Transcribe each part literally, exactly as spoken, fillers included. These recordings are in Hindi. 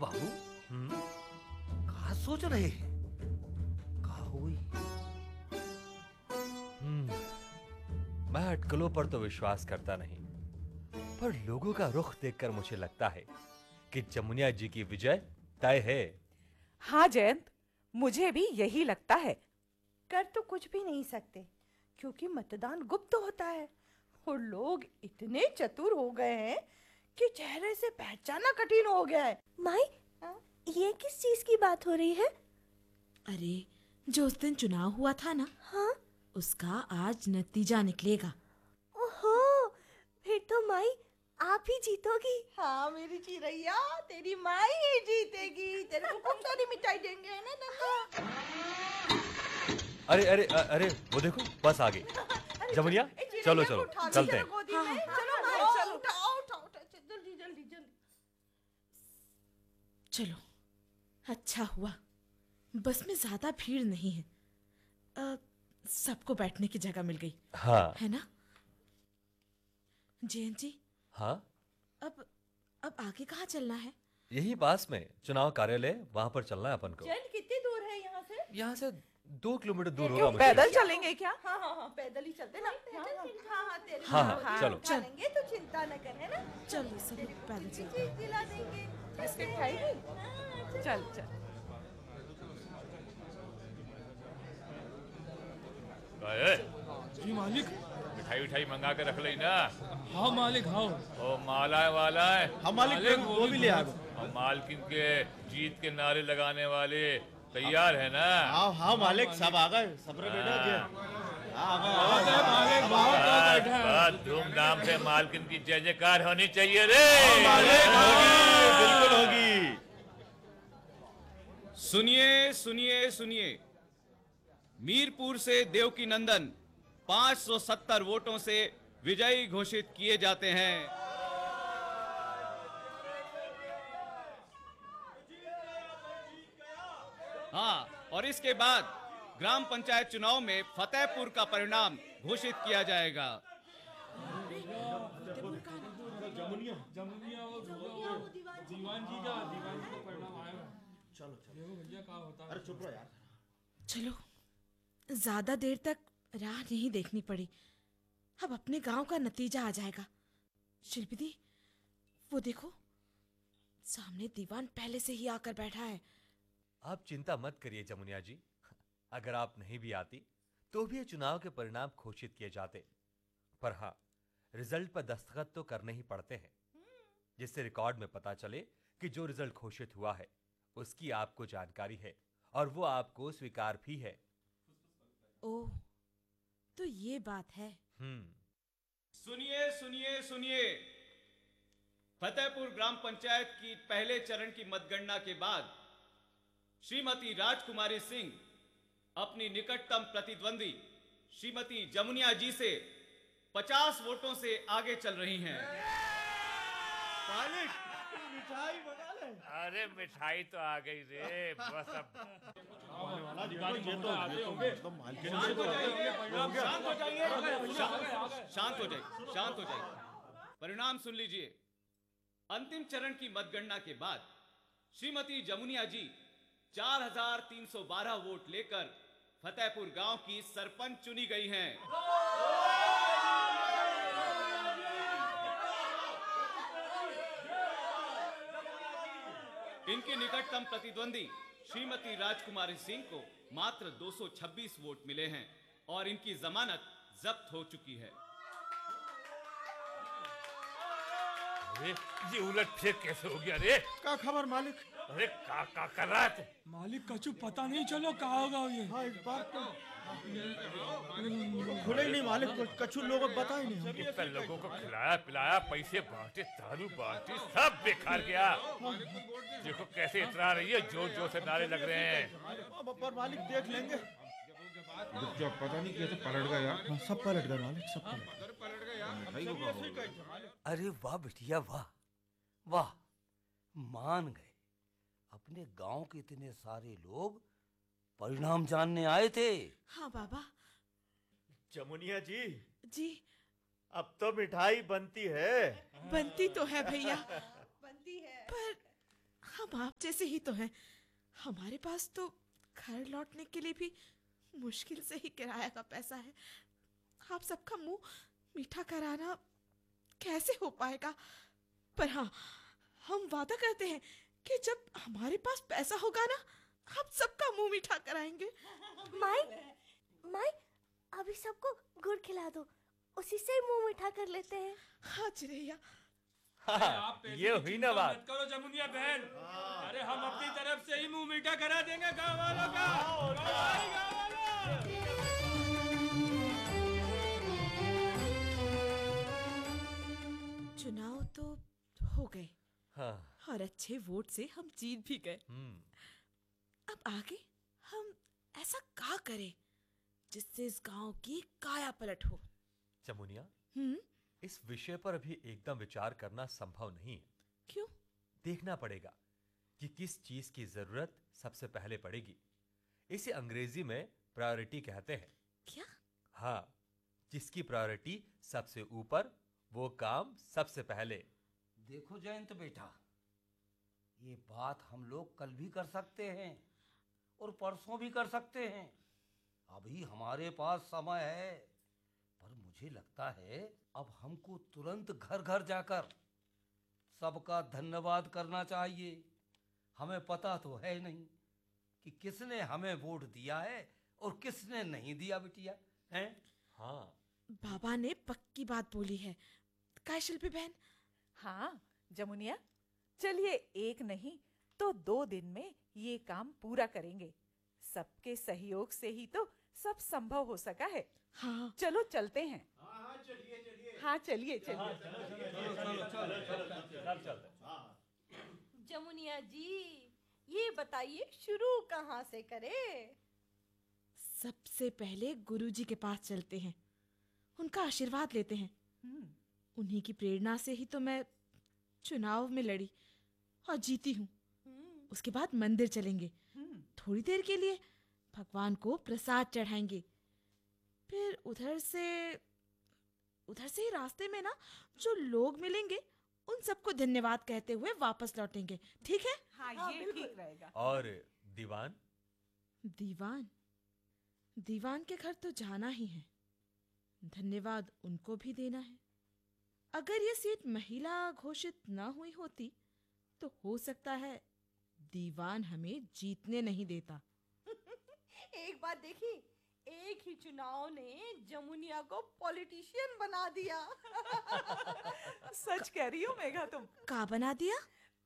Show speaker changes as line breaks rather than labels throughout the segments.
बाबू, कहा सोच रहे हैं? कहा हुई?
हम्म, मैं अटकलों पर तो विश्वास करता नहीं, पर लोगों का रुख देखकर मुझे लगता है कि जमुनिया जी की विजय तय है।
हाँ जयंत, मुझे भी यही लगता है।
कर तो कुछ भी नहीं सकते, क्योंकि मतदान गुप्त होता है और लोग इतने चतुर हो गए हैं कि चेहरे से पहचानना कठिन हो गया है।
माई, ये किस चीज की बात हो रही है?
अरे, जो उस दिन चुनाव हुआ था ना,
हाँ?
उसका आज नतीजा निकलेगा।
ओहो, फिर तो माई आप ही जीतोगी।
हाँ मेरी चिरैया, तेरी माई ही जीतेगी। तेरे को खूब सारी मिठाई देंगे, है ना नन्हा?
अरे अरे अ- अरे वो देखो, बस आ गई। जमुनिया, चलो चलो चलते हैं।
हाँ, हाँ, चलो माई, चलो उठाओ उठाओ उठाओ, जल्दी जल्दी जल्दी।
चलो, अच्छा हुआ बस में ज्यादा भीड़ नहीं है। अ, सबको बैठने की जगह मिल गई,
हाँ
है ना? जयंत जी,
हाँ,
अब अब आगे कहाँ चलना है?
यही पास में चुनाव कार्यालय, वहां पर चलना है अपन को।
जैन कितनी दूर है यहाँ से?
यहाँ से दो किलोमीटर दूर होगा
क्यों,
मुश्किल
पैदल
से।
चलेंगे क्या?
हाँ हाँ हाँ, पैदल ही चलते ना। हाँ हाँ हाँ हाँ, तेरे
हाँ,
साथ
हाँ,
ही
चलो।
चलेंगे तो चिंता न कर, है ना?
चलिए सब लोग पैदल
चीज
चलते हैं।
दिला देंगे।
बिस्किट खाएगी? चल चल।
जी मालिक।
मिठाई विठाई मंगा के रख ली ना।
हाँ मालिक, हाँ।
ओ माला है वाला है।
हम मालिक वो भी ले आ गए।
हम मालकिन के जीत के नारे लगाने वाले तैयार है ना?
हाँ हाँ मालिक, सब आ गए। सबरे बेटा जी। हाँ
बहुत है मालिक, बहुत
बस,
बैठा है।
बस धूमधाम से मालकिन की जय जयकार होनी चाहिए रे।
मालिक होगी, बिल्कुल होगी।
सुनिए सुनिए सुनिए, मीरपुर से देवकी नंदन पाँच सौ सत्तर वोटों से विजयी घोषित किए जाते हैं। हाँ, और इसके बाद ग्राम पंचायत चुनाव में फतेहपुर का परिणाम घोषित किया जाएगा।
जमुनिया जमुनिया वो दीवान जी का दीवान जी का परिणाम आएगा। चलो चलो भैया, क्या होता है?
अरे चुप रहो यार।
चलो, ज्यादा देर तक राह नहीं देखनी पड़ी। अब अपने गांव का नतीजा आ जाएगा। शिल्पी दी, वो देखो, सामने दीवान पहले से ही आकर बैठा है।
आप चिंता मत करिए जमुनिया जी, अगर आप नहीं भी आती तो भी ये चुनाव के परिणाम घोषित किए जाते। पर हाँ, रिजल्ट पर दस्तखत तो करने ही पड़ते हैं, जिससे रिकॉर्ड में पता चले कि जो रिजल्ट घोषित हुआ है उसकी आपको जानकारी है और वो आपको स्वीकार भी है।
ओह, तो ये बात है।
हम्म
सुनिए सुनिए सुनिए, फतेहपुर ग्राम पंचायत की पहले चरण की मतगणना के बाद श्रीमती राजकुमारी सिंह अपनी निकटतम प्रतिद्वंदी श्रीमती जमुनिया जी से पचास वोटों से आगे चल रही हैं।
मालिक, मिठाई बना ले।
अरे मिठाई तो आ गई रे, बस अब
शांत हो जाइए, शांत हो जाइए, शांत हो जाइए। परिणाम सुन लीजिए। अंतिम चरण की मतगणना के बाद श्रीमती जमुनिया जी चार हजार तीन सौ बारह वोट लेकर फतेहपुर गांव की सरपंच चुनी गई हैं। इनकी निकटतम प्रतिद्वंदी श्रीमती राजकुमारी सिंह को मात्र दो सौ छब्बीस वोट मिले हैं और इनकी जमानत जब्त हो चुकी है।
अरे ये उलट फेर कैसे हो गया रे?
क्या खबर मालिक?
अरे का का कर रहा है?
मालिक कछु पता नहीं चलो कहाँ होगा ये।
हाँ, एक बात तो खुले ही नहीं मालिक, कछु लोगों को बता ही नहीं हमको।
इतना लोगों को खिलाया पिलाया, पैसे बांटे, दारू बांटी, सब बेकार गया। देखो कैसे इतरा रही है, जोर जोर से नारे लग रहे हैं।
पर मालिक देख लेंगे।
जो पता नहीं कैसे पलट गया यार।
हाँ, सब पलट गए मालिक, सब पलट गए।
अरे वाह बिटिया, वाह वाह, मान गए। अपने गांव के इतने सारे लोग परिणाम जानने आए थे।
हाँ बाबा।
जमुनिया जी
जी,
अब तो मिठाई बनती है।
बनती तो है भैया,
बनती है।
पर हम आप जैसे ही तो हैं। हमारे पास तो घर लौटने के लिए भी मुश्किल से ही किराया का पैसा है। आप सबका मुंह मीठा कराना कैसे हो पाएगा? पर हाँ, हम वादा करते हैं कि जब हमारे पास पैसा होगा ना, हम सबका मुंह मीठा कराएंगे।
माई, माई, अभी सबको गुड़ खिला दो, उसी से मुंह मीठा कर लेते हैं।
हाँ चिरैया,
आप पैसे
ये
की
हुई
चिंता
ना बात।
मत करो जमुनिया बहन। अरे हम अपनी तरफ से ही मुंह मीठा करा देंगे गाँव वालों का। गाँव वालों।
चुनाव तो हो गए
हाँ।
और अच्छे वोट से हम जीत भी गए।
हम्म।
अब आगे हम ऐसा क्या करें जिससे इस गांव की काया पलट हो?
जमुनिया,
हम्म
इस विषय पर अभी एकदम विचार करना संभव नहीं है।
क्यों?
देखना पड़ेगा कि किस चीज की जरूरत सबसे पहले पड़ेगी। इसे अंग्रेजी में प्रायोरिटी कहते हैं।
क्या?
हाँ, जिसकी प्रायोरिटी सबसे ऊपर, वो काम सबसे पहले।
देखो जयंत बेटा, ये बात हम लोग कल भी कर सकते हैं और परसों भी कर सकते हैं। अभी हमारे पास समय है। पर मुझे लगता है अब हमको तुरंत घर घर जाकर सबका धन्यवाद करना चाहिए। हमें पता तो है नहीं कि किसने हमें वोट दिया है और किसने नहीं दिया बिटिया, हैं?
हाँ,
बाबा ने पक्की बात बोली है। काय शिल्पी बहन?
हाँ जमुनिया, चलिए एक नहीं तो दो दिन में ये काम पूरा करेंगे। सबके सहयोग से ही तो सब संभव हो सका है।
हाँ,
चलो चलते हैं।
हाँ चलिए चलिए।
हाँ चलिए चलिए।
जमुनिया जी, ये बताइए शुरू कहाँ से करें?
सबसे पहले गुरुजी के पास चलते हैं, उनका आशीर्वाद लेते हैं।
हम्म,
उन्हीं की प्रेरणा से ही तो मैं चुनाव में लड़ी और जीती हूँ।
हम्म,
उसके बाद मंदिर चलेंगे,
हम्म,
थोड़ी देर के लिए भगवान को प्रसाद चढ़ाएंगे। फिर उधर से उधर से ही रास्ते में ना जो लोग मिलेंगे उन सबको धन्यवाद कहते हुए वापस लौटेंगे। ठीक है?
हाँ
हाँ,
ये
बिल्कुल।
ठीक रहेगा।
और दीवान?
दीवान दीवान के घर तो जाना ही है, धन्यवाद उनको भी देना है। अगर ये सीट महिला घोषित ना हुई होती तो हो सकता है दीवान हमें जीतने नहीं देता।
एक बात देखी, एक ही चुनाव ने जमुनिया को पॉलिटिशियन बना दिया।
सच कह रही हो मेघा तुम।
का बना दिया?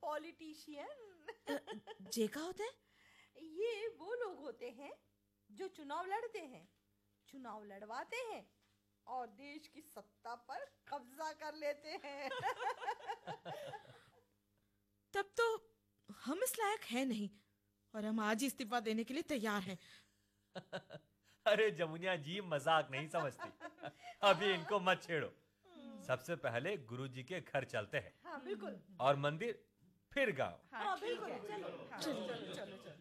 पॉलिटिशियन
जे का होता है?
ये वो लोग होते हैं जो चुनाव लड़ते हैं, चुनाव लड़वाते हैं और देश की सत्ता पर कब्जा कर लेते हैं।
तब तो हम इस लायक है नहीं और हम आज ही इस्तीफा देने के लिए तैयार हैं।
अरे जमुनिया जी, मजाक नहीं समझती। अभी इनको मत छेड़ो। सबसे पहले गुरुजी के घर चलते हैं
हाँ बिल्कुल।
और मंदिर, फिर गांव।
हाँ बिल्कुल, चलो।
हाँ, चलो चलो चलो।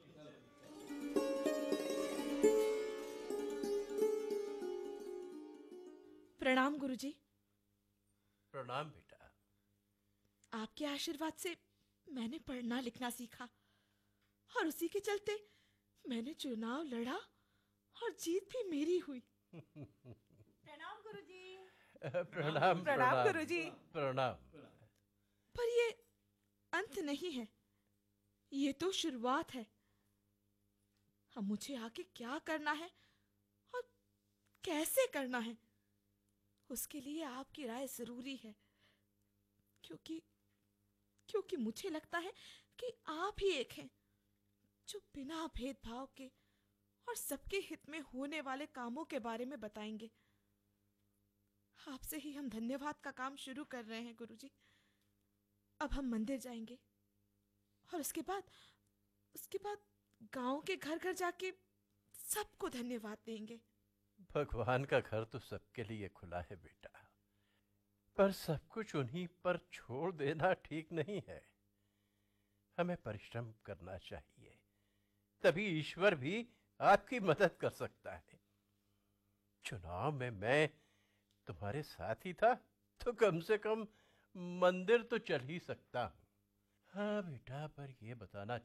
प्रणाम गुरुजी।
प्रणाम बेटा।
आपके आशीर्वाद से मैंने पढ़ना लिखना सीखा और उसी के चलते मैंने चुनाव लड़ा और जीत भी मेरी हुई।
प्रणाम गुरुजी।
प्रणाम
प्रणाम गुरुजी।
प्रणाम।
पर ये अंत नहीं है, ये तो शुरुआत है। अब मुझे आगे क्या करना है और कैसे करना है, उसके लिए आपकी राय जरूरी है। क्योंकि क्योंकि मुझे लगता है कि आप ही एक हैं जो बिना भेदभाव के और सबके हित में होने वाले कामों के बारे में बताएंगे। आपसे ही हम धन्यवाद का काम शुरू कर रहे हैं गुरुजी। अब हम मंदिर जाएंगे और उसके बाद उसके बाद गांव के घर घर जाके सबको धन्यवाद देंगे।
भगवान का घर तो सबके लिए खुला है बेटा, पर सब कुछ उन्हीं पर छोड़ देना ठीक नहीं है। हमें परिश्रम करना चाहिए, तभी ईश्वर भी आपकी मदद कर सकता है। चुनाव में मैं तुम्हारे साथ ही था तो कम से कम मंदिर तो चल ही सकता हूं। हाँ बेटा, पर ये बताना